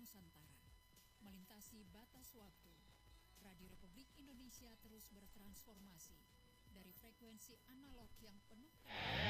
Nusantara. Melintasi batas waktu, Radio Republik Indonesia terus bertransformasi dari frekuensi analog yang penuh